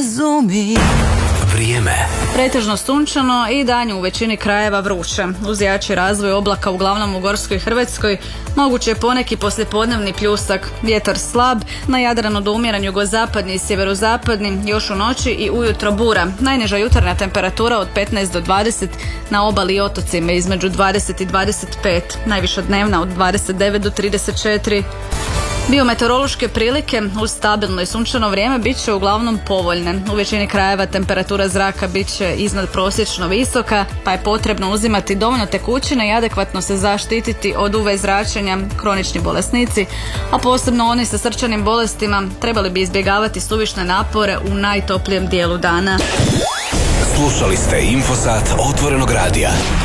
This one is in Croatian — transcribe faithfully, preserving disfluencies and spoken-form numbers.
razumi. Vrijeme. Pretežno sunčano i danju u većini krajeva vruće. Uz jači razvoj oblaka uglavnom u Gorskoj Hrvatskoj moguće je poneki poslijepodnevni pljusak. Vjetar slab, na Jadranu do umjeran jugozapadni i sjeverozapadni, još u noći i ujutro bura. Najniža jutarnja temperatura od petnaest do dvadeset, na obali i otocima između dvadeset i dvadeset pet, najviša dnevna od dvadeset devet do trideset četiri. Biometeorološke prilike uz stabilno i sunčano vrijeme bit će uglavnom povoljne. U većini krajeva temperatura zraka bit će iznad prosječno visoka, pa je potrebno uzimati dovoljno tekućine i adekvatno se zaštititi od U V zračenja. Kronični bolesnici, a posebno oni sa srčanim bolestima, trebali bi izbjegavati suvišne napore u najtoplijem dijelu dana. Slušali ste Infosat Otvorenog radija.